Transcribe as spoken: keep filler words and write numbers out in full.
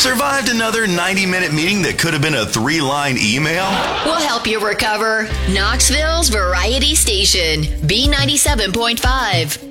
Survived another ninety-minute meeting that could have been a three-line email? We'll help you recover. Knoxville's Variety Station, B ninety-seven point five.